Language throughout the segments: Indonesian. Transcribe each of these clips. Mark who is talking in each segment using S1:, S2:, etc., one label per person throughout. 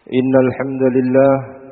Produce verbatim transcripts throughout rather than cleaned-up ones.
S1: إن الحمد لله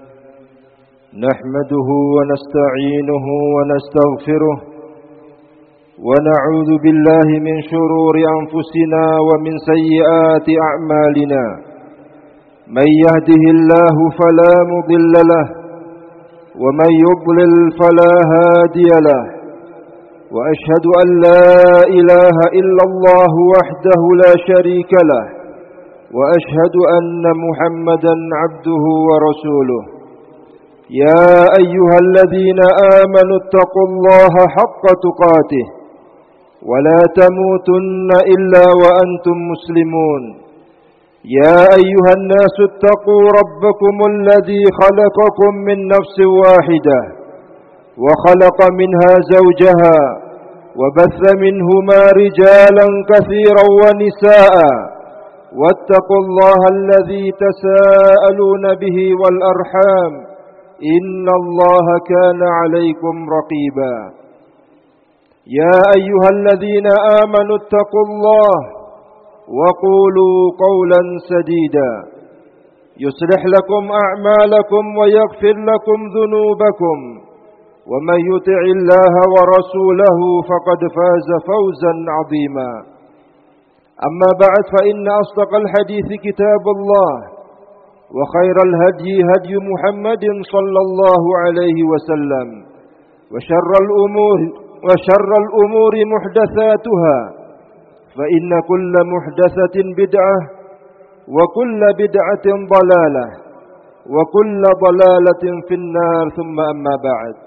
S1: نحمده ونستعينه ونستغفره ونعوذ بالله من شرور أنفسنا ومن سيئات أعمالنا من يهده الله فلا مضل له ومن يضلل فلا هادي له وأشهد أن لا إله إلا الله وحده لا شريك له وأشهد أن محمدا عبده ورسوله يا أيها الذين آمنوا اتقوا الله حق تقاته ولا تموتن إلا وأنتم مسلمون يا أيها الناس اتقوا ربكم الذي خلقكم من نفس واحدة وخلق منها زوجها وبث منهما رجالا كثيرا ونساء واتقوا الله الذي تساءلون به والأرحام إن الله كان عليكم رقيبا يا أيها الذين آمنوا اتقوا الله وقولوا قولا سديدا يصلح لكم أعمالكم ويغفر لكم ذنوبكم ومن يطع الله ورسوله فقد فاز فوزا عظيما أما بعد فإن أصدق الحديث كتاب الله وخير الهدي هدي محمد صلى الله عليه وسلم وشر الأمور وشر الأمور محدثاتها فإن كل محدثة بدعة وكل بدعة ضلالة وكل ضلالة في النار ثم أما بعد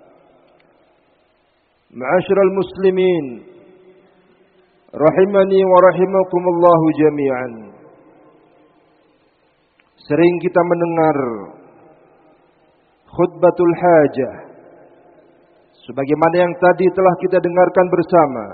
S1: معاشر المسلمين rahimani wa rahimakumullahu jami'an. Sering kita mendengar khutbatul hajah sebagaimana yang tadi telah kita dengarkan bersama.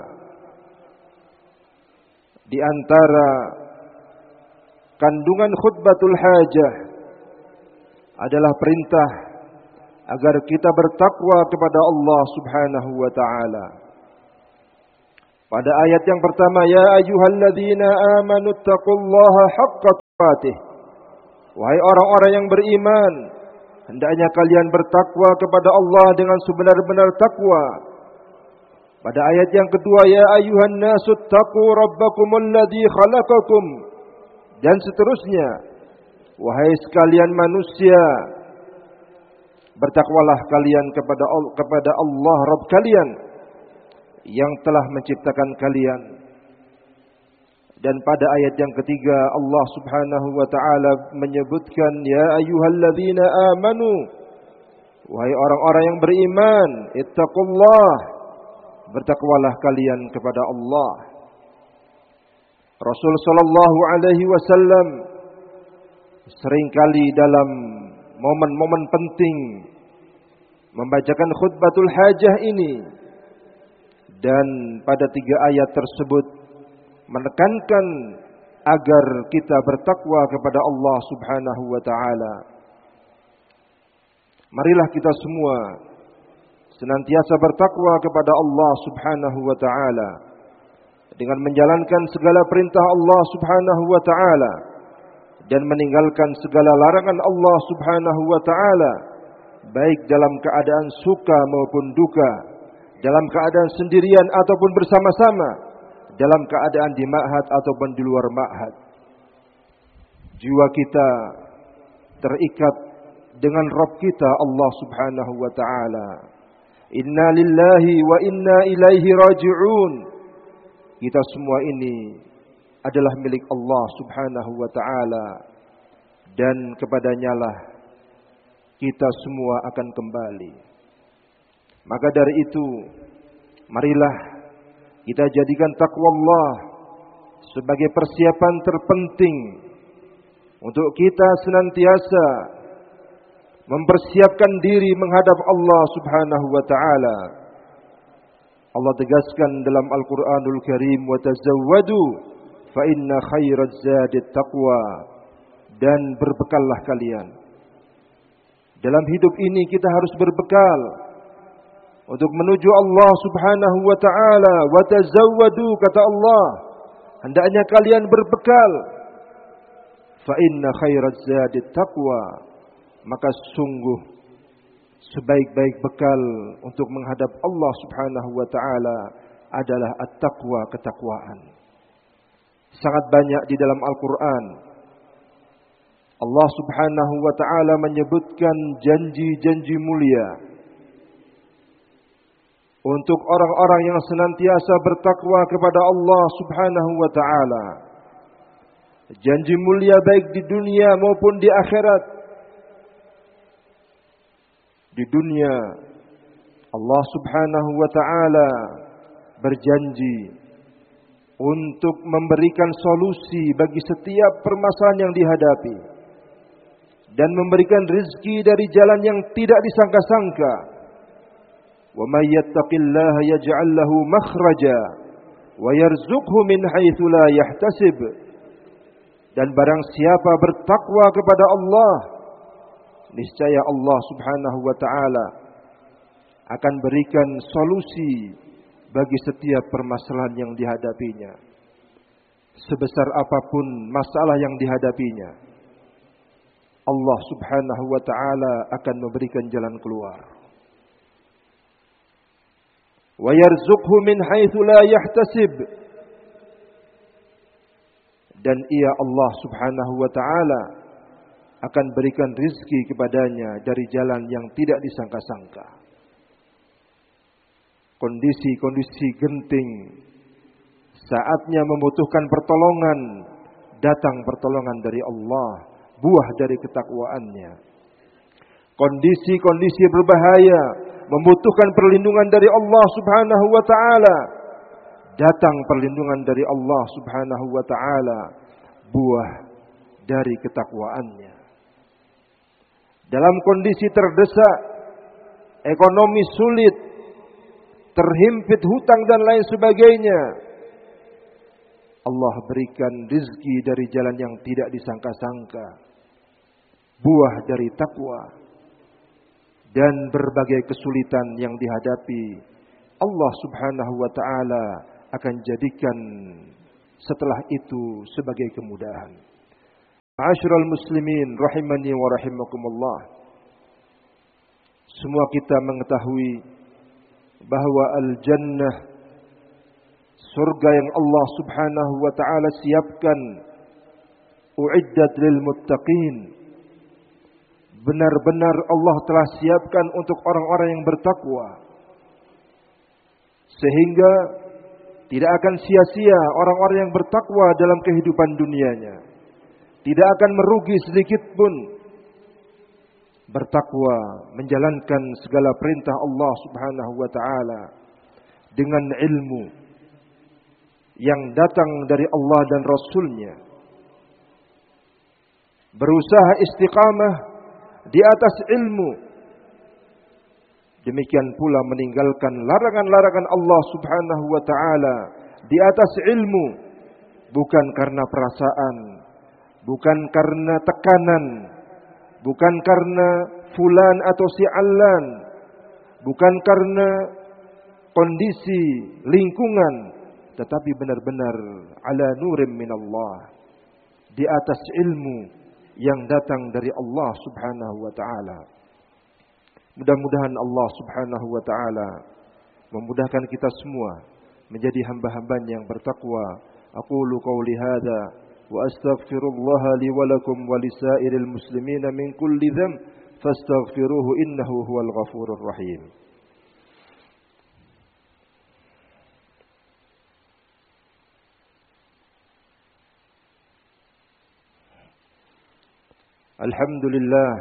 S1: Di antara kandungan khutbatul hajah adalah perintah agar kita bertakwa kepada Allah Subhanahu wa taala. Pada ayat yang pertama, ya ayyuhalladzina amanu taqullaha haqqa tuqatih. Wahai orang-orang yang beriman, hendaknya kalian bertakwa kepada Allah dengan sebenar-benar takwa. Pada ayat yang kedua, ya ayyuhan nasu taqu rabbakumul ladzi khalaqakum. Dan seterusnya, wahai sekalian manusia, bertakwalah kalian kepada kepada Allah Rabb kalian yang telah menciptakan kalian. Dan pada ayat yang ketiga Allah Subhanahu wa taala menyebutkan ya ayyuhalladzina amanu, wahai orang-orang yang beriman, ittaqullah, bertakwalah kalian kepada Allah. Rasul sallallahu alaihi wasallam seringkali dalam momen-momen penting membacakan khutbatul hajah ini. Dan pada tiga ayat tersebut menekankan agar kita bertakwa kepada Allah Subhanahu wa taala. Marilah kita semua senantiasa bertakwa kepada Allah Subhanahu wa taala dengan menjalankan segala perintah Allah Subhanahu wa taala dan meninggalkan segala larangan Allah Subhanahu wa taala, baik dalam keadaan suka maupun duka, dalam keadaan sendirian ataupun bersama-sama, dalam keadaan di ma'had ataupun di luar ma'had. Jiwa kita terikat dengan Rabb kita Allah Subhanahu wa taala. Inna lillahi wa inna ilaihi raji'un. Kita semua ini adalah milik Allah Subhanahu wa taala dan kepadanya-lah kita semua akan kembali. Maka dari itu, marilah kita jadikan takwa Allah sebagai persiapan terpenting untuk kita senantiasa mempersiapkan diri menghadap Allah Subhanahu wa taala. Allah tegaskan dalam Al-Qur'anul Karim, "Wa tazawwadu fa inna khairaz zadit taqwa." Dan berbekallah kalian. Dalam hidup ini kita harus berbekal untuk menuju Allah Subhanahu wa taala. Wa tazawwadu, kata Allah, hendaknya kalian berbekal. fa inna khairaz zadit taqwa, maka sungguh sebaik-baik bekal untuk menghadap Allah Subhanahu wa taala adalah at-taqwa, ketakwaan. Sangat banyak di dalam Al-Qur'an Allah Subhanahu wa taala menyebutkan janji-janji mulia untuk orang-orang yang senantiasa bertakwa kepada Allah Subhanahu wa taala. Janji mulia baik di dunia maupun di akhirat. Di dunia Allah Subhanahu wa taala berjanji untuk memberikan solusi bagi setiap permasalahan yang dihadapi dan memberikan rezeki dari jalan yang tidak disangka-sangka. Wa may yattaqillaha yaj'al lahu makhraja wa yarzuqhu min haitsu la yahtasib. Dan barang siapa bertakwa kepada Allah, niscaya Allah Subhanahu wa taala akan berikan solusi bagi setiap permasalahan yang dihadapinya. Sebesar apapun masalah yang dihadapinya, Allah Subhanahu wa taala akan memberikan jalan keluar. Wa yarzuqhu min haitsu la yahtasib. Dan ia Allah Subhanahu wa taala akan berikan rizki kepadanya dari jalan yang tidak disangka-sangka. Kondisi-kondisi genting, saatnya membutuhkan pertolongan, datang pertolongan dari Allah, buah dari ketakwaannya. Kondisi-kondisi berbahaya, membutuhkan perlindungan dari Allah Subhanahu wa taala, datang perlindungan dari Allah Subhanahu wa taala, buah dari ketakwaannya. Dalam kondisi terdesak, ekonomi sulit, terhimpit hutang dan lain sebagainya, Allah berikan rizki dari jalan yang tidak disangka-sangka, buah dari takwa. Dan berbagai kesulitan yang dihadapi, Allah Subhanahu wa taala akan jadikan setelah itu sebagai kemudahan. Ma'asyiral muslimin rahimani wa rahimakumullah. Semua kita mengetahui bahwa al-jannah, surga yang Allah Subhanahu wa taala siapkan, uiddat lil muttaqin, benar-benar Allah telah siapkan untuk orang-orang yang bertakwa, sehingga tidak akan sia-sia orang-orang yang bertakwa dalam kehidupan dunianya, tidak akan merugi sedikit pun. Bertakwa, menjalankan segala perintah Allah Subhanahu wa taala dengan ilmu yang datang dari Allah dan Rasul-Nya, berusaha istiqamah di atas ilmu, demikian pula meninggalkan larangan-larangan Allah Subhanahu wa taala di atas ilmu, bukan karena perasaan, bukan karena tekanan, bukan karena fulan atau si allan, bukan karena kondisi lingkungan, tetapi benar-benar ala nurim minallah, di atas ilmu yang datang dari Allah Subhanahu wa taala. Mudah-mudahan Allah Subhanahu wa taala memudahkan kita semua menjadi hamba-hambanya yang bertakwa. Aqulu qawli hadza wa astaghfirullah li wa lakum wa lisairil muslimin min kulli dhanb fastaghfiruhu innahu huwal ghafurur rahim. Alhamdulillah,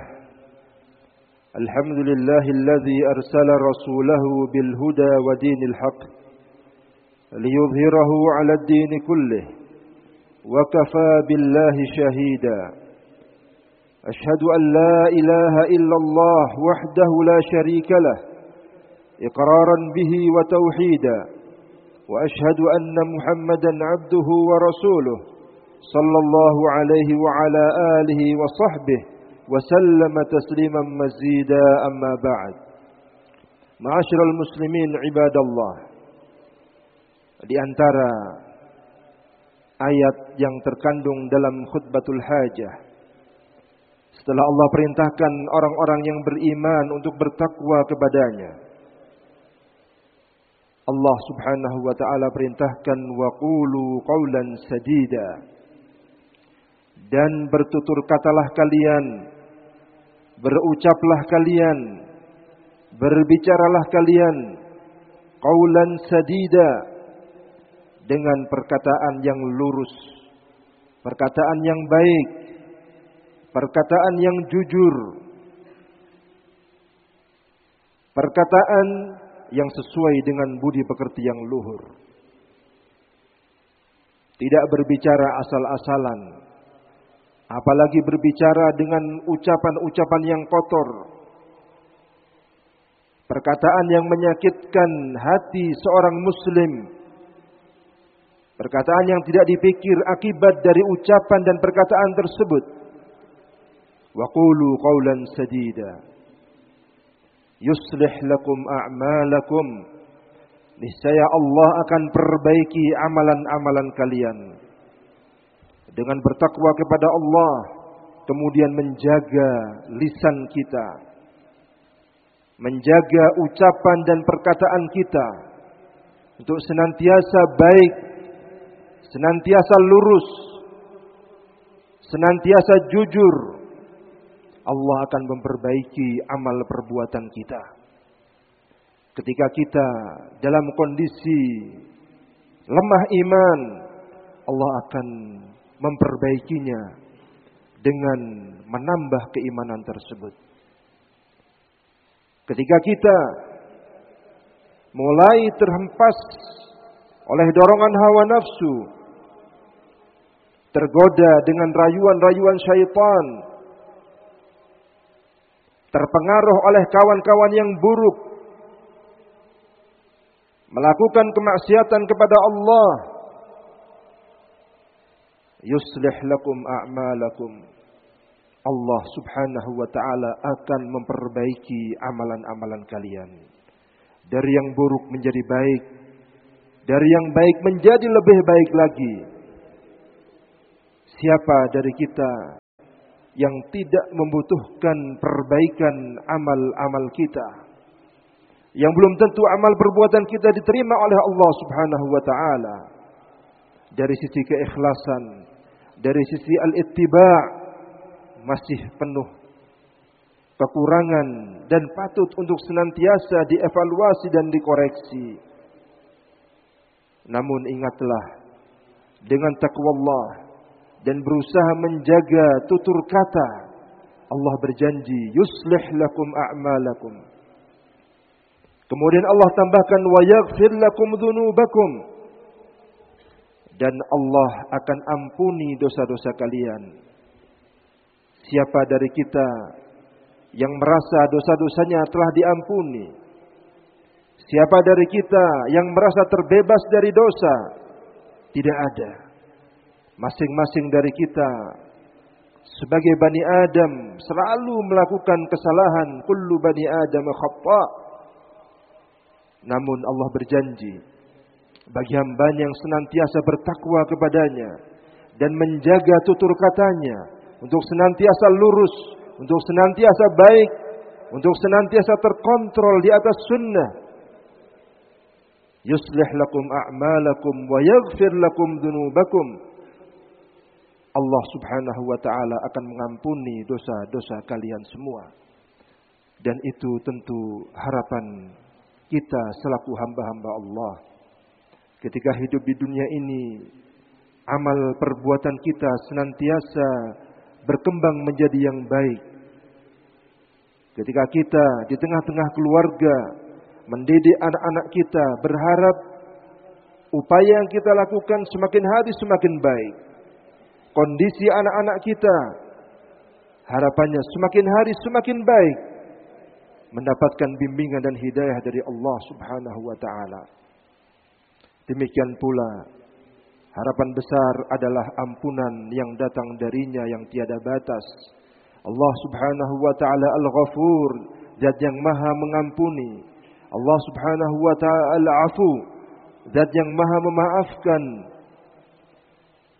S1: alhamdulillahilladzi arsala rasulahu bil huda wa dinil haqq liyudhhirahu 'ala ad-din kullih wa kafaa billahi shahida. Ashhadu an la ilaha illallah wahdahu la sharika lah iqraran bihi wa tauhida, wa ashhadu anna Muhammadan 'abduhu wa rasuluhu sallallahu alaihi wa ala alihi wa sahbihi wa sallama tasliman mazida, amma ba'd. Ma'asyiral muslimin ibadallah, di antara ayat yang terkandung dalam khutbatul hajah. Setelah Allah perintahkan orang-orang yang beriman untuk bertakwa kepadanya, Allah Subhanahu wa taala perintahkan wa qulu qawlan sadida, dan bertutur katalah kalian, berucaplah kalian, berbicaralah kalian qawlan sadida, dengan perkataan yang lurus, perkataan yang baik, perkataan yang jujur, perkataan yang sesuai dengan budi pekerti yang luhur. Tidak berbicara asal-asalan, apalagi berbicara dengan ucapan-ucapan yang kotor, perkataan yang menyakitkan hati seorang muslim, perkataan yang tidak dipikir akibat dari ucapan dan perkataan tersebut. Wa qulu qawlan sadida yuslih lakum a'malakum, niscaya Allah akan perbaiki amalan-amalan kalian. Dengan bertakwa kepada Allah, kemudian menjaga lisan kita, menjaga ucapan dan perkataan kita untuk senantiasa baik, senantiasa lurus, senantiasa jujur, Allah akan memperbaiki amal perbuatan kita. Ketika kita dalam kondisi lemah iman, Allah akan memperbaikinya dengan menambah keimanan tersebut. Ketika kita mulai terhempas oleh dorongan hawa nafsu, tergoda dengan rayuan-rayuan syaitan, terpengaruh oleh kawan-kawan yang buruk, melakukan kemaksiatan kepada Allah, yuslih lakum a'malakum, Allah Subhanahu wa taala akan memperbaiki amalan-amalan kalian. Dari yang buruk menjadi baik, dari yang baik menjadi lebih baik lagi. Siapa dari kita yang tidak membutuhkan perbaikan amal-amal kita, yang belum tentu amal perbuatan kita diterima oleh Allah Subhanahu wa taala? Dari sisi keikhlasan, dari sisi al-ittiba' masih penuh kekurangan dan patut untuk senantiasa dievaluasi dan dikoreksi. Namun ingatlah, dengan takwa Allah dan berusaha menjaga tutur kata, Allah berjanji yuslih lakum a'malakum. Kemudian Allah tambahkan wa yaghfir lakum dzunubakum, dan Allah akan ampuni dosa-dosa kalian. Siapa dari kita yang merasa dosa-dosanya telah diampuni? Siapa dari kita yang merasa terbebas dari dosa? Tidak ada. Masing-masing dari kita sebagai Bani Adam selalu melakukan kesalahan. Kullu Bani Adam khata'. Namun Allah berjanji bagi hambanya yang senantiasa bertakwa kepadanya dan menjaga tutur katanya, untuk senantiasa lurus, untuk senantiasa baik, untuk senantiasa terkontrol di atas sunnah. Yuslih lakum a'malakum wa yaghfir lakum dzunubakum. Allah Subhanahu wa taala akan mengampuni dosa-dosa kalian semua. Dan itu tentu harapan kita selaku hamba-hamba Allah. Ketika hidup di dunia ini, amal perbuatan kita senantiasa berkembang menjadi yang baik. Ketika kita di tengah-tengah keluarga mendidik anak-anak kita, berharap upaya yang kita lakukan semakin hari semakin baik. Kondisi anak-anak kita harapannya semakin hari semakin baik, mendapatkan bimbingan dan hidayah dari Allah Subhanahu wa taala. Demikian pula harapan besar adalah ampunan yang datang darinya yang tiada batas. Allah Subhanahu wa taala Al-Ghafur, zat yang maha mengampuni. Allah Subhanahu wa taala Al-Afu, zat yang maha memaafkan.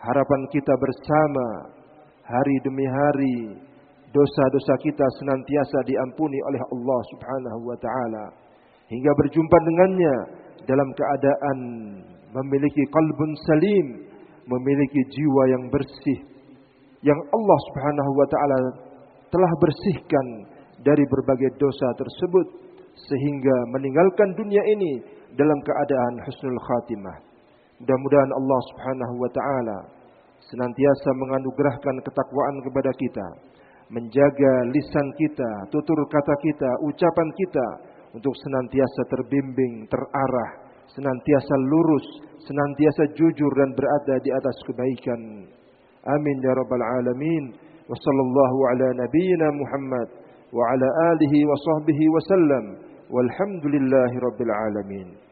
S1: harapan kita bersama hari demi hari dosa-dosa kita senantiasa diampuni oleh Allah Subhanahu wa taala hingga berjumpa dengannya dalam keadaan memiliki qalbun salim, memiliki jiwa yang bersih yang Allah Subhanahu wa taala telah bersihkan dari berbagai dosa tersebut sehingga meninggalkan dunia ini dalam keadaan husnul khatimah. Mudah-mudahan Allah Subhanahu wa taala senantiasa menganugerahkan ketakwaan kepada kita, menjaga lisan kita, tutur kata kita, ucapan kita untuk senantiasa terbimbing, terarah, senantiasa lurus, senantiasa jujur dan berada di atas kebaikan. Amin ya rabbal alamin. Wa sallallahu ala nabiyyina Muhammad wa ala alihi wa sahbihi wa sallam. Walhamdulillahi rabbil alamin.